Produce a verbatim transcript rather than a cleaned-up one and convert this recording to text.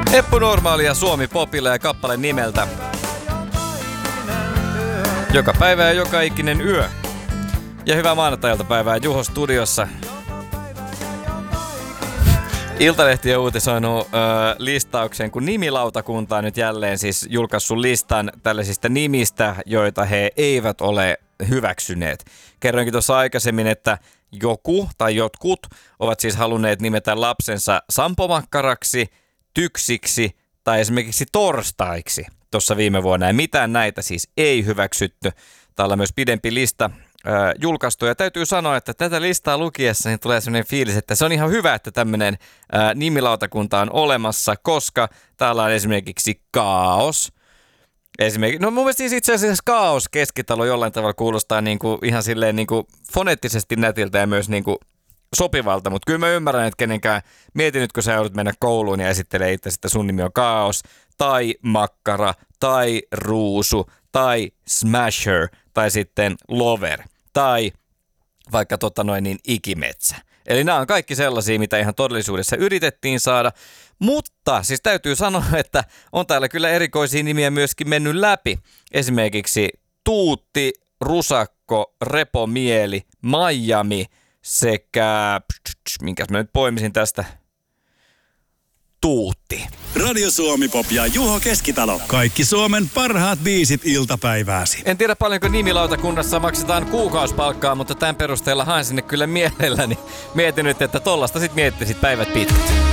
Eppu Normaali ja Suomi Popilla ja kappale nimeltä Joka päivä ja joka ikinen yö. Ja hyvää maanantai-iltapäivää Juho studiossa. Iltalehti on uutisoinut ö, listauksen, kun nimilautakunta on nyt jälleen siis julkaissut listan tällaisista nimistä, joita he eivät ole hyväksyneet. Kerroinkin tuossa aikaisemmin, että joku tai jotkut ovat siis halunneet nimetä lapsensa sampomakkaraksi, tyksiksi tai esimerkiksi torstaiksi tuossa viime vuonna. Ja mitään näitä siis ei hyväksytty. Täällä on myös pidempi lista äh, julkaistu. Ja täytyy sanoa, että tätä listaa lukiessa niin tulee sellainen fiilis, että se on ihan hyvä, että tämmöinen äh, nimilautakunta on olemassa, koska täällä on esimerkiksi Kaos. Esimerkiksi, no mun mielestä siis itse asiassa Kaos Keskitalo jollain tavalla kuulostaa niin kuin, ihan silleen niin kuin foneettisesti nätiltä ja myös niin kuin sopivalta, mutta kyllä mä ymmärrän, että kenenkään, mieti nyt kun sä joudut mennä kouluun ja esittelee itse, että sun nimi on Kaos, tai Makkara, tai Ruusu, tai Smasher, tai sitten Lover, tai vaikka tota noin niin Ikimetsä. Eli nämä on kaikki sellaisia, mitä ihan todellisuudessa yritettiin saada, mutta siis täytyy sanoa, että on täällä kyllä erikoisia nimiä myöskin mennyt läpi. Esimerkiksi Tuutti, Rusakko, Repomieli, Miami sekä, minkäs mä nyt poimisin tästä, Tuutti. Radio Suomi Pop ja Juho Keskitalo. Kaikki Suomen parhaat biisit iltapäivääsi. En tiedä paljonko nimilautakunnassa maksetaan kuukausipalkkaa, mutta tämän perusteella haen sinne kyllä mielelläni. Mietin nyt, että tollasta sit miettisit päivät pitkät.